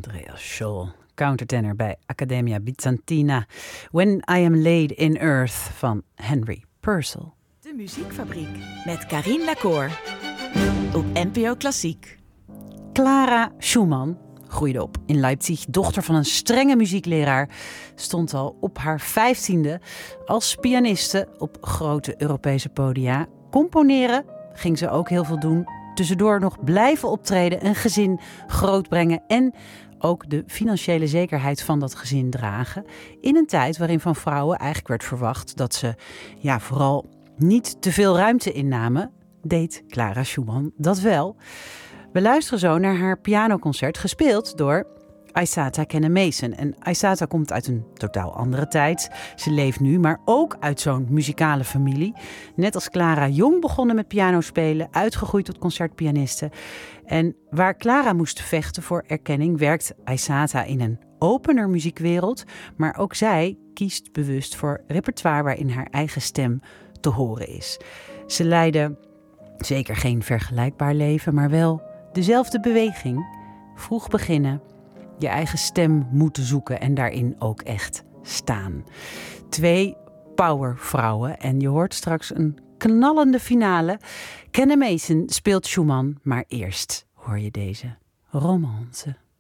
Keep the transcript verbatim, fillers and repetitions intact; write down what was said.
Andreas Scholl, countertenor bij Accademia Bizantina. When I Am Laid in Earth van Henry Purcell. De Muziekfabriek met Carien Lacour op N P O Klassiek. Clara Schumann groeide op in Leipzig, dochter van een strenge muziekleraar. Stond al op haar vijftiende als pianiste op grote Europese podia. Componeren ging ze ook heel veel doen. Tussendoor nog blijven optreden, een gezin grootbrengen en ook de financiële zekerheid van dat gezin dragen. In een tijd waarin van vrouwen eigenlijk werd verwacht dat ze ja, vooral niet te veel ruimte innamen, deed Clara Schumann dat wel. We luisteren zo naar haar pianoconcert, gespeeld door Aissata Kennemeisen. En Aissata komt uit een totaal andere tijd. Ze leeft nu, maar ook uit zo'n muzikale familie. Net als Clara jong begonnen met pianospelen, uitgegroeid tot concertpianiste. En waar Clara moest vechten voor erkenning, werkt Aissata in een opener muziekwereld. Maar ook zij kiest bewust voor repertoire waarin haar eigen stem te horen is. Ze leiden zeker geen vergelijkbaar leven, maar wel dezelfde beweging. Vroeg beginnen, je eigen stem moeten zoeken en daarin ook echt staan. Twee powervrouwen en je hoort straks een knallende finale. Kennemeisen speelt Schumann, maar eerst hoor je deze romance.